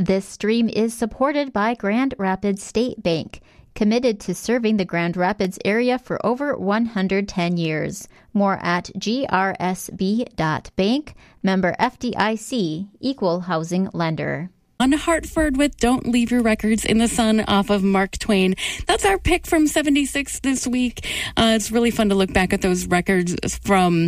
This stream is supported by Grand Rapids State Bank, committed to serving the Grand Rapids area for over 110 years. More at grsb.bank, member FDIC, equal housing lender. On Hartford with Don't Leave Your Records in the Sun off of Mark Twain. That's our pick from 76 this week. It's really fun to look back at those records from,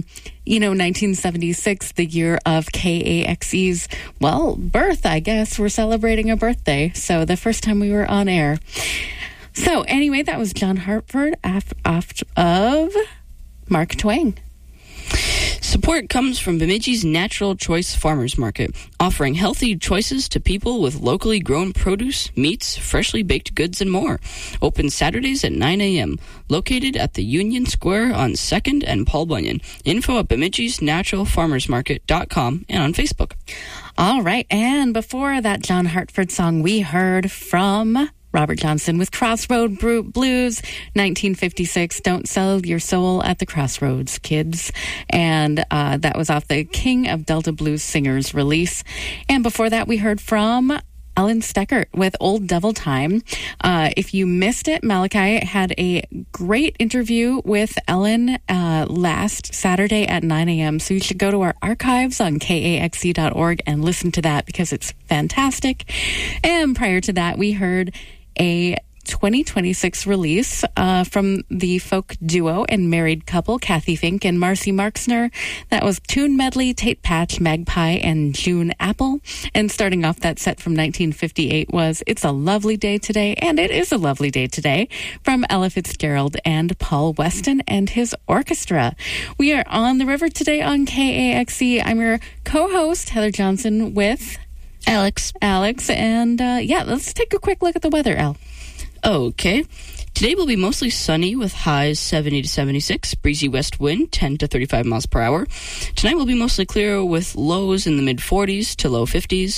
1976, the year of KAXE's, birth, I guess. We're celebrating a birthday. So the first time we were on air. So anyway, that was John Hartford off of Mark Twain. Support comes from Bemidji's Natural Choice Farmers Market, offering healthy choices to people with locally grown produce, meats, freshly baked goods, and more. Open Saturdays at 9 a.m., located at the Union Square on 2nd and Paul Bunyan. Info at Bemidji'sNaturalFarmersMarket.com and on Facebook. All right, and before that John Hartford song, we heard from Robert Johnson with Crossroad Blues, 1956. Don't sell your soul at the crossroads, kids. And that was off the King of Delta Blues Singers release. And before that, we heard from Ellen Steckert with Old Devil Time. If you missed it, Malachi had a great interview with Ellen last Saturday at 9 a.m. So you should go to our archives on kaxe.org and listen to that because it's fantastic. And prior to that, we heard a 2026 release from the folk duo and married couple Kathy Fink and Marcy Marksner. That was Tune Medley, Tate Patch, Magpie, and June Apple. And starting off that set from 1958 was It's a Lovely Day Today, and it is a lovely day today, from Ella Fitzgerald and Paul Weston and his orchestra. We are on the river today on KAXE. I'm your co-host, Heather Johnson, with Alex, and let's take a quick look at the weather, Al. Okay. Today will be mostly sunny with highs 70 to 76, breezy west wind 10 to 35 miles per hour. Tonight will be mostly clear with lows in the mid-40s to low 50s,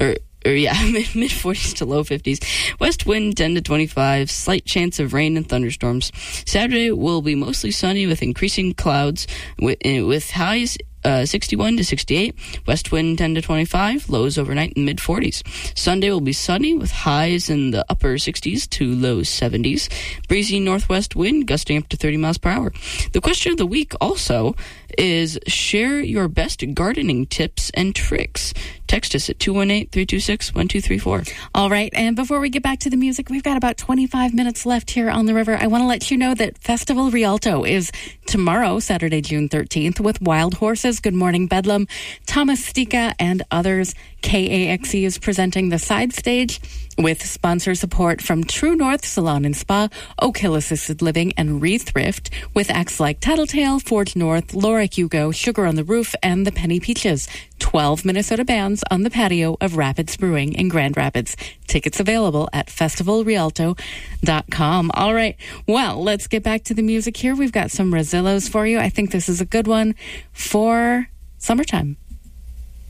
mid-40s to low 50s. West wind 10 to 25, slight chance of rain and thunderstorms. Saturday will be mostly sunny with increasing clouds with highs 61 to 68, west wind 10 to 25, lows overnight in mid-40s. Sunday will be sunny with highs in the upper 60s to low 70s. Breezy northwest wind gusting up to 30 miles per hour. The question of the week also is share your best gardening tips and tricks. Text us at 218-326-1234. All right, and before we get back to the music, we've got about 25 minutes left here on the river. I want to let you know that Festival Rialto is tomorrow, Saturday, June 13th, with Wild Horses, Good Morning Bedlam, Thomas Stika, and others. KAXE is presenting the side stage with sponsor support from True North Salon and Spa, Oak Hill Assisted Living, and Rethrift, with acts like Tattletale, Forge North, Laura Hugo, Sugar on the Roof, and the Penny Peaches. 12 Minnesota bands on the patio of Rapids Brewing in Grand Rapids. Tickets available at festivalrialto.com. All right, well, let's get back to the music here. We've got some Rosillos for you. I think this is a good one for summertime.